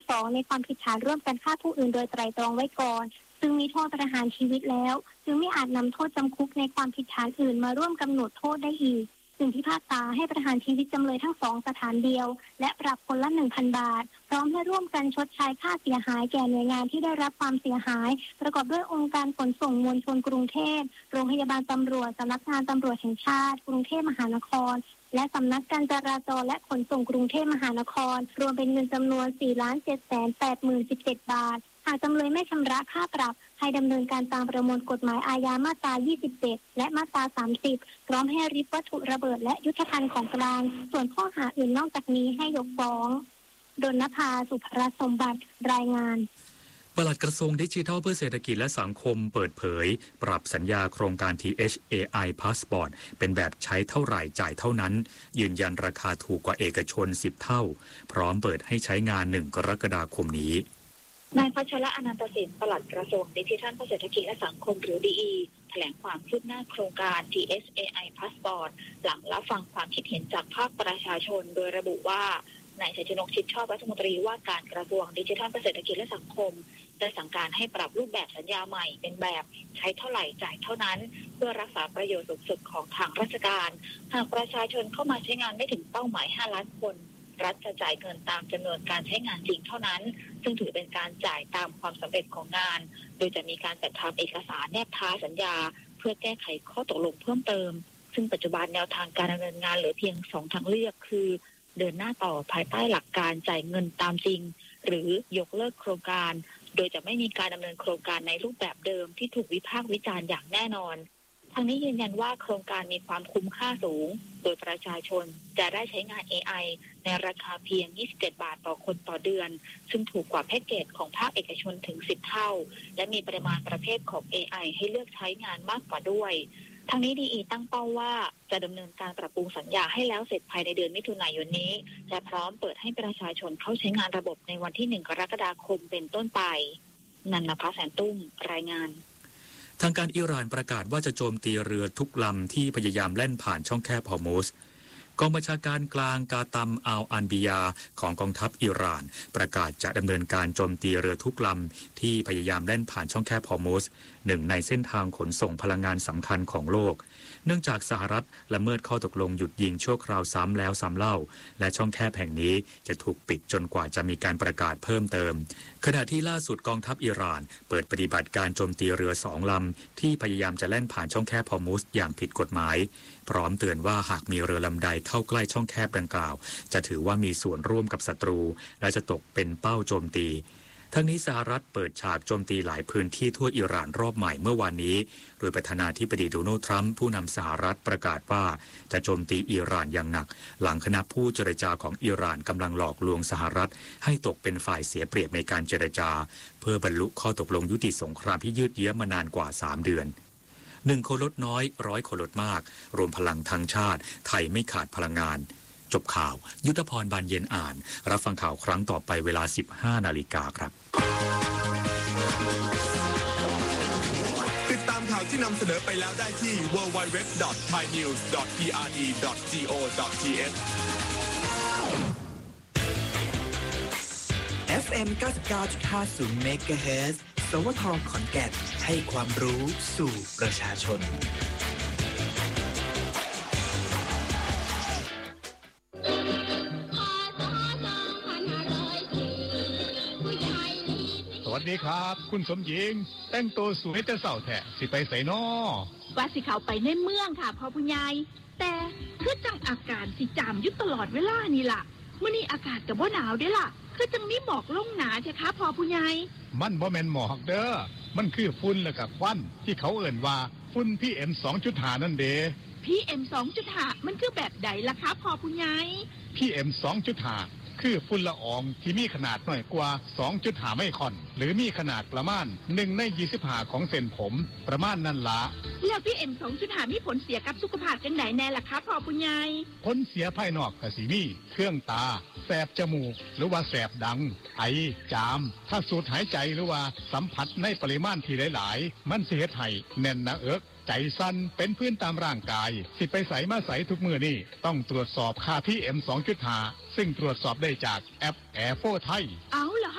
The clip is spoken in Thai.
2ในความผิดฐานร่วมกันฆ่าผู้อื่นโดยไตร่ตรองไว้ก่อนซึ่งมีโทษประหารชีวิตแล้วจึงไม่อาจนำโทษจำคุกในความผิดฐานอื่นมาร่วมกำหนดโทษได้อีกจึงพิพากษาให้ประหารชีวิตจำเลยทั้ง2สถานเดียวและปรับคนละ 1,000 บาทพร้อมให้ร่วมกันชดใช้ค่าเสียหายแก่หน่วยงานที่ได้รับความเสียหายประกอบด้วยองค์การขนส่งมวลชนกรุงเทพโรงพยาบาลตำรวจสำนักงานตำรวจแห่งชาติกรุงเทพมหานครและสำนักการจราจรและขนส่งกรุงเทพมหานครรวมเป็นเงินจำนวน 4,780,017 บาทหากจำเลยไม่ชำระค่าปรับให้ดำเนินการตามประมวลกฎหมายอาญามาตรา 27 และมาตรา 30 พร้อมให้ริบวัตถุระเบิดและยุทธภัณฑ์ของกลางส่วนข้อหาอื่นนอกจากนี้ให้ยกฟ้องดลนภา สุภรสมบัติรายงานปลัดกระทรวงดิจิทัลเพื่อเศรษฐกิจและสังคมเปิดเผยปรับสัญญาโครงการ THAI Passport เป็นแบบใช้เท่าไหร่จ่ายเท่านั้นยืนยันราคาถูกกว่าเอกชน10เท่าพร้อมเปิดให้ใช้งาน1กรกฎาคมนี้นายพัชระอนันตสินปลัดกระทรวงดิจิทัลเพื่อเศรษฐกิจและสังคมหรือ DE แถลงความคืบหน้าโครงการ THAI Passport หลังรับฟังความคิดเห็นจากภาคประชาชนโดยระบุว่านายชัยชนกชิดชอบรัฐมนตรีว่าการกระทรวงดิจิทัลเพื่อเศรษฐกิจและสังคมได้สั่งการให้ปรับรูปแบบสัญญาใหม่เป็นแบบใช้เท่าไหร่จ่ายเท่านั้นเพื่อรักษาประโยชน์สูงสุดของทางราชการหากประชาชนเข้ามาใช้งานไม่ถึงเป้าหมาย5ล้านคนรัฐจะจ่ายเงินตามจำนวนการใช้งานจริงเท่านั้นซึ่งถือเป็นการจ่ายตามความสำเร็จของงานโดยจะมีการจัดทำเอกสารแนบท้ายสัญญาเพื่อแก้ไขข้อตกลงเพิ่มเติมซึ่งปัจจุบันแนวทางการดำเนินงานเหลือเพียง2ทางเลือกคือเดินหน้าต่อภายใต้หลักการจ่ายเงินตามจริงหรือยกเลิกโครงการโดยจะไม่มีการดำเนินโครงการในรูปแบบเดิมที่ถูกวิพากษ์วิจารณ์อย่างแน่นอนทางนี้ยืนยันว่าโครงการมีความคุ้มค่าสูงโดยประชาชนจะได้ใช้งาน AI ในราคาเพียง27 บาทต่อคนต่อเดือนซึ่งถูกกว่าแพ็กเกจของภาคเอกชนถึง10เท่าและมีปริมาณประเภทของ AI ให้เลือกใช้งานมากกว่าด้วยทางนี้ DE ตั้งเป้าว่าจะดำเนินการปรับปรุงสัญญาให้แล้วเสร็จภายในเดือนมิถุนายนนี้และพร้อมเปิดให้ประชาชนเข้าใช้งานระบบในวันที่1กรกฎาคมเป็นต้นไปนันนภาแสนตุ้มรายงานทางการอิหร่านประกาศว่าจะโจมตีเรือทุกลำที่พยายามแล่นผ่านช่องแคบฮอร์มุซกองบัญชาการกลางกาตัมอัลอันบิยาของกองทัพอิหร่านประกาศจะดำเนินการโจมตีเรือทุกลำที่พยายามแล่นผ่านช่องแคบฮอร์มุซหนึ่งในเส้นทางขนส่งพลังงานสำคัญของโลกเนื่องจากสหรัฐละเมิดข้อตกลงหยุดยิงชั่วคราวซ้ำแล้วซ้ำเล่าและช่องแคบแห่งนี้จะถูกปิดจนกว่าจะมีการประกาศเพิ่มเติมขณะที่ล่าสุดกองทัพอิหร่านเปิดปฏิบัติการโจมตีเรือ2ลำที่พยายามจะแล่นผ่านช่องแคบฮอร์มุซอย่างผิดกฎหมายพร้อมเตือนว่าหากมีเรือลำใดเข้าใกล้ช่องแคบดังกล่าวจะถือว่ามีส่วนร่วมกับศัตรูและจะตกเป็นเป้าโจมตีทั้งนี้สหรัฐเปิดฉากโจมตีหลายพื้นที่ทั่วอิหร่านรอบใหม่เมื่อวานนี้โดยประธานาธิบดีโดนัลด์ทรัมป์ผู้นำสหรัฐประกาศว่าจะโจมตีอิหร่านอย่างหนักหลังคณะผู้เจรจาของอิหร่านกำลังหลอกลวงสหรัฐให้ตกเป็นฝ่ายเสียเปรียบในการเจรจาเพื่อบรรลุข้อตกลงยุติสงครามที่ยืดเยื้อมานานกว่า3เดือน1 คนลดน้อย100 คนลดมากรวมพลังทั้งชาติไทยไม่ขาดพลังงานจบข่าวยุทธพรบานเย็นอ่านรับฟังข่าวครั้งต่อไปเวลา 15 นาฬิกาครับติดตามข่าวที่นำเสนอไปแล้วได้ที่ www.thainews.pre.go.th FM 99.50 MHz สวทขอนแก่นให้ความรู้สู่ประชาชนสวัสดีครับคุณสมหญิงแต่งตัวสวยแต่เศร้าแท้สิไปไสน้อว่าสิเขาไปในเมืองค่ะพ่อผู้ใหญ่แต่คือจังอาการสิจามอยู่ตลอดเวลานี่ล่ะมื้อนี้อากาศก็บ่หนาวเด้ล่ะคือจังมีหมอกลงหนาใช่คะพ่อผู้ใหญ่มันบ่แม่นหมอกเด้อมันคือฝุ่นแล้วก็ควันที่เขาเอิ้นว่าฝุ่น PM 2.5 นั่นเด้ PM 2.5 มันคือแบบใดล่ะคะพ่อผู้ใหญ่ PM 2.5 คือฝุ่นละอองที่มีขนาดน้อยกว่า 2.5 ไมครอนหรือมีขนาดประมาณ1ใน25ของเส้นผมประมาณนั้นละแล้ว PM 2.5 มีผลเสียกับสุขภาพจังไดแน่ล่ะคะพ่อผู้ใหญ่ผลเสียภายนอกก็สิมีเครื่องตาแสบจมูกหรือว่าแสบดังไอจามถ้าสูดหายใจหรือว่าสัมผัสในปริมาณที่หลายๆมันสิเฮ็ดให้แน่นหน้าอกใจสั่นเป็นพื้นตามร่างกายสิไปใส่มาใส่ทุกมื้อนี่ต้องตรวจสอบค่า PM 2.5 ซึ่งตรวจสอบได้จากแอป Air4 Thai เอาเหรอ